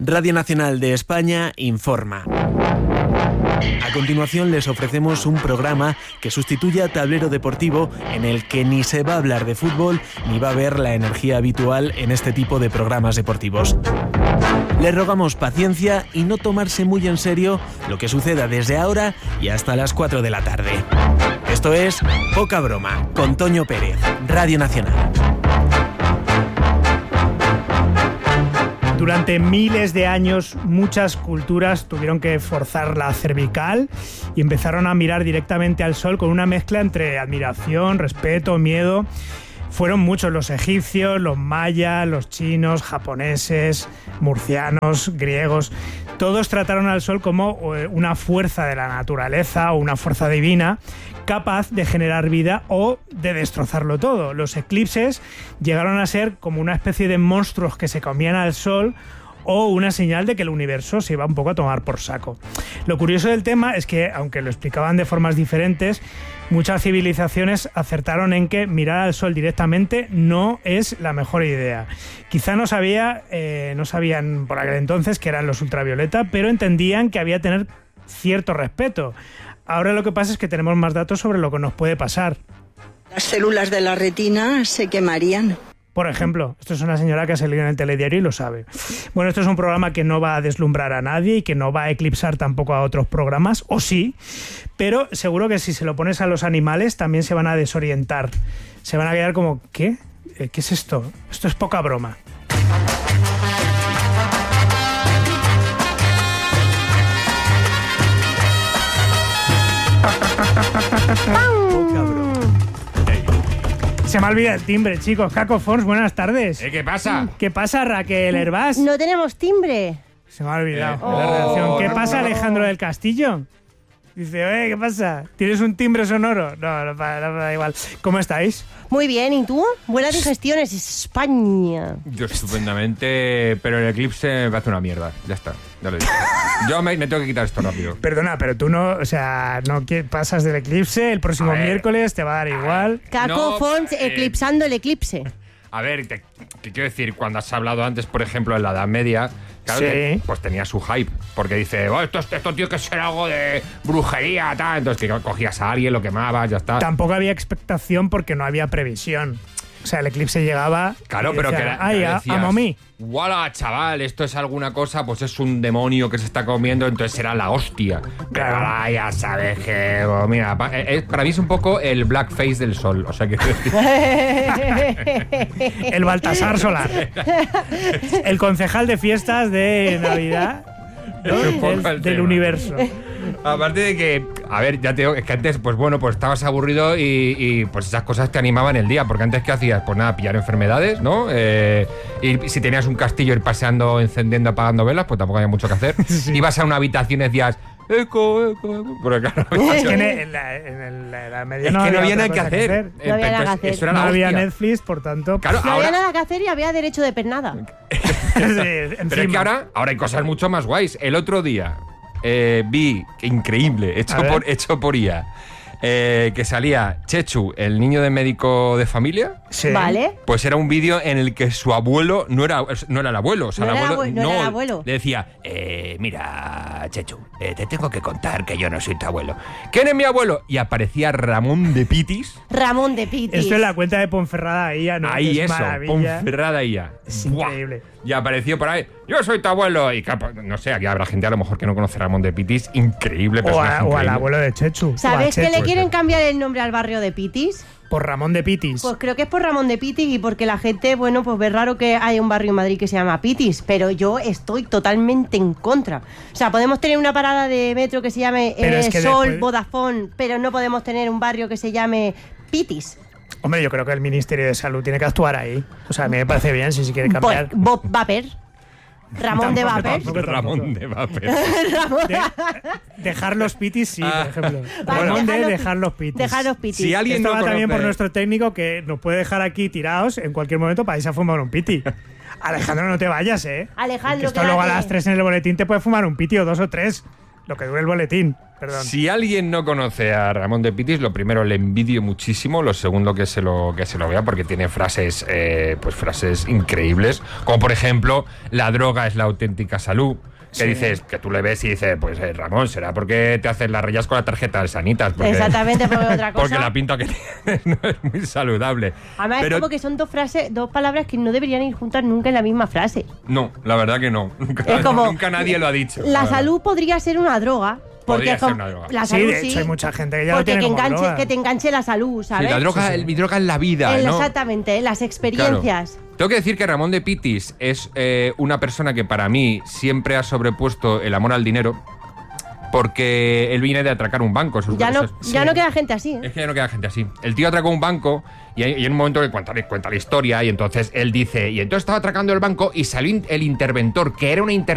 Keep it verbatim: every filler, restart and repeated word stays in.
Radio Nacional de España informa. A continuación les ofrecemos un programa que sustituye a Tablero Deportivo, en el que ni se va a hablar de fútbol ni va a haber la energía habitual en este tipo de programas deportivos. Les rogamos paciencia y no tomarse muy en serio lo que suceda desde ahora y hasta las cuatro de la tarde. Esto es Poca Broma, con Toño Pérez, Radio Nacional. Durante miles de años, muchas culturas tuvieron que forzar la cervical y empezaron a mirar directamente al sol con una mezcla entre admiración, respeto, miedo. Fueron muchos los egipcios, los mayas, los chinos, japoneses, murcianos, griegos. Todos trataron al sol como una fuerza de la naturaleza o una fuerza divina capaz de generar vida o de destrozarlo todo. Los eclipses llegaron a ser como una especie de monstruos que se comían al sol o una señal de que el universo se iba un poco a tomar por saco. Lo curioso del tema es que, aunque lo explicaban de formas diferentes, muchas civilizaciones acertaron en que mirar al sol directamente no es la mejor idea. Quizá no sabía, eh, no sabían por aquel entonces que eran los ultravioleta, pero entendían que había que tener cierto respeto. Ahora lo que pasa es que tenemos más datos sobre lo que nos puede pasar. Las células de la retina se quemarían. Por ejemplo, esto es una señora que ha salido en el telediario y lo sabe. Bueno, esto es un programa que no va a deslumbrar a nadie y que no va a eclipsar tampoco a otros programas, o sí, pero seguro que si se lo pones a los animales también se van a desorientar. Se van a quedar como, ¿qué? ¿Qué es esto? Esto es poca broma. Poca broma. Se me olvida el timbre, chicos. Caco Fons, buenas tardes. ¿Eh, ¿Qué pasa? ¿Qué pasa, Raquel Herbás? No tenemos timbre. Se me ha olvidado Oh, la redacción. ¿Qué no, pasa, no. Alejandro del Castillo? Dice, oye, ¿qué pasa? ¿Tienes un timbre sonoro? No, no, no, no da igual. ¿Cómo estáis? Muy bien, ¿y tú? Buenas digestiones, España. Yo estupendamente, pero el eclipse me hace una mierda. Ya está, ya lo he dicho. Yo me, me tengo que quitar esto rápido. Perdona, pero tú no, o sea, no que- pasas del eclipse, el próximo A ver. miércoles te va a dar igual. Caco No, Fons eh, eclipsando el eclipse. A ver, te, te quiero decir, cuando has hablado antes, por ejemplo, en la Edad Media, claro, Sí. que, pues tenía su hype, porque dice, oh, esto, esto tiene que ser algo de brujería, tal. Entonces que cogías a alguien, lo quemabas, ya está. Tampoco había expectación porque no había previsión. O sea, el eclipse llegaba. Claro, y pero decía, que, la- ay, que a, decías, amo a mí. ¡Wala, chaval! Esto es alguna cosa, pues es un demonio que se está comiendo, entonces será la hostia. Pero Claro. ahora ya sabes que, oh, mira, pa- eh, eh, para mí es un poco el blackface del sol. O sea, que El Baltasar Solar. El concejal de fiestas de Navidad, ¿no? Es un poco del, el del tema. universo. Aparte de que, a ver, ya te digo, es que antes, pues bueno, pues estabas aburrido y, y, pues esas cosas te animaban el día, porque antes, ¿qué hacías? Pues nada, pillar enfermedades, ¿no? Eh, y si tenías un castillo, ir paseando, encendiendo, apagando velas, pues tampoco había mucho que hacer. Sí. Ibas a una habitación y decías, eco, eco, eco. Porque claro, Es que en, en la, en el- la Edad Media es que no había había otra nada que cosa hacer. No había Eh, nada que entonces, hacer. Eso era No la había hostia. Netflix, por tanto. Claro, No ahora, había nada que hacer y había derecho de pernada. sí, pero es encima. que ahora, ahora hay cosas mucho más guays. El otro día eh, vi, que increíble, hecho A ver. por, hecho por I A, eh, que salía Chechu, el niño de médico de familia. Sí. ¿Vale? Pues era un vídeo en el que su abuelo no era, no era el abuelo. O sea, No el era abuelo, abue- no era el abuelo. Le decía, eh, mira, Chechu, eh, te tengo que contar que yo no soy tu abuelo. ¿Quién es mi abuelo? Y aparecía Ramón de Pitis. Ramón de Pitis. Esto es la cuenta de Ponferrada ahí, ¿no? Ahí Que es eso, maravilla. Ponferrada y ya. Es Buah. increíble. Y apareció por ahí, yo soy tu abuelo. Y claro, no sé, aquí habrá gente a lo mejor que no conoce a Ramón de Pitis. Increíble, O, personaje a- o al increíble. abuelo de Chechu. o a ¿Sabes que Chechu. le quieren cambiar el nombre al barrio de Pitis? Por Ramón de Pitis. Pues creo que es por Ramón de Pitis y porque la gente, bueno, pues ve raro que haya un barrio en Madrid que se llama Pitis, pero yo estoy totalmente en contra. O sea, podemos tener una parada de metro que se llame Pero eh, es que Sol, después- Vodafone, pero no podemos tener un barrio que se llame Pitis. Hombre, yo creo que el Ministerio de Salud tiene que actuar ahí. O sea, a mí me parece bien si se quiere cambiar. Bo- Bob Vapor. Ramón de Tampoco, Vapor. tampoco. Ramón de Vapor. De- dejar los pitis, sí, Ah. por ejemplo. Vale, Ramón de dejar los dejar pi- los pitis. Dejar los Pitis. Si alguien Esto no va también por conoce- nuestro técnico que nos puede dejar aquí tirados en cualquier momento para irse a fumar un piti. Alejandro, no te vayas, ¿eh? Alejandro, Que esto luego a quédate. las tres en el boletín te puede fumar un piti o dos o tres. Lo que dure el boletín. Perdón. Si alguien no conoce a Ramón de Pitis, lo primero le envidio muchísimo, lo segundo que se lo, que se lo vea, porque tiene frases, eh, pues frases increíbles, como por ejemplo, la droga es la auténtica salud. Que sí. dices, que tú le ves y dices, pues eh, Ramón, será porque te haces las rayas con la tarjeta de Sanitas. Porque, Exactamente, porque otra cosa. Porque la pinta que tienes no es muy saludable. Además, Pero, es como que son dos frases, dos palabras que no deberían ir juntas nunca en la misma frase. No, la verdad que no. Nunca, es como, nunca nadie lo ha dicho. La, la salud podría ser una droga. Porque Podría ser una droga. La salud, sí, de hecho sí, hay mucha gente que ya porque lo tiene que, como enganche, droga. que te enganche la salud, ¿sabes? Sí, la droga, sí, sí. El, mi droga es la vida, el, ¿no? Exactamente, las experiencias. Claro. Tengo que decir que Ramón de Pitis es eh, una persona que para mí siempre ha sobrepuesto el amor al dinero, porque él viene de atracar un banco. Sus Ya, no, sí. ya no queda gente así, ¿eh? Es que ya no queda gente así. El tío atracó un banco y hay, y hay un momento que cuenta, cuenta la historia y entonces él dice, y entonces estaba atracando el banco y salió el interventor, que era una intervención